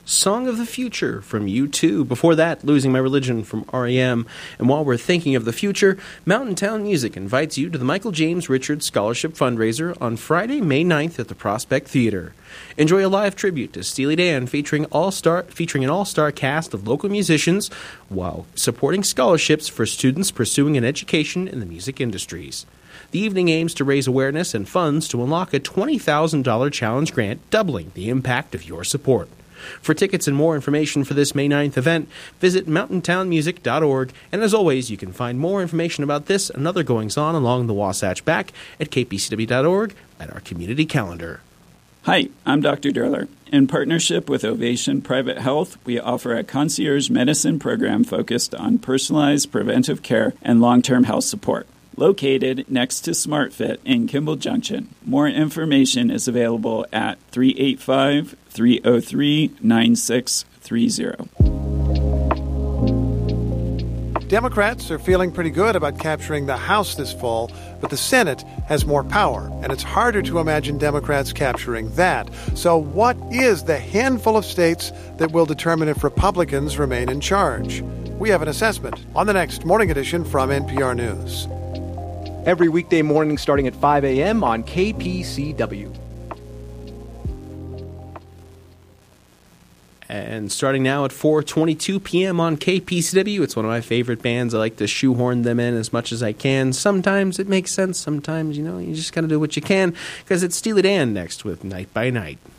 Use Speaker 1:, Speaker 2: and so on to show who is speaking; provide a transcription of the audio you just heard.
Speaker 1: Song of the Future from U2. Before that, Losing My Religion from R.E.M. And while we're thinking of the future, Mountain Town Music invites you to the Michael James Richards Scholarship Fundraiser on Friday, May 9th at the Prospect Theater. Enjoy a live tribute to Steely Dan featuring an all-star cast of local musicians while supporting scholarships for students pursuing an education in the music industries. The evening aims to raise awareness and funds to unlock a $20,000 challenge grant, doubling the impact of your support. For tickets and more information for this May 9th event, visit mountaintownmusic.org, and as always, you can find more information about this and other goings-on along the Wasatch Back at kpcw.org at our community calendar.
Speaker 2: Hi, I'm Dr. Derler. In partnership with Ovation Private Health, we offer a concierge medicine program focused on personalized preventive care and long-term health support. Located next to SmartFit in Kimball Junction. More information is available at 385-303-9630.
Speaker 3: Democrats are feeling pretty good about capturing the House this fall, but the Senate has more power, and it's harder to imagine Democrats capturing that. So what is the handful of states that will determine if Republicans remain in charge? We have an assessment on the next Morning Edition from NPR News.
Speaker 4: Every weekday morning starting at 5 a.m. on KPCW.
Speaker 1: And starting now at 4:22 p.m. on KPCW, it's one of my favorite bands. I like to shoehorn them in as much as I can. Sometimes it makes sense. Sometimes, you just got to do what you can, because it's Steely Dan next with Night by Night.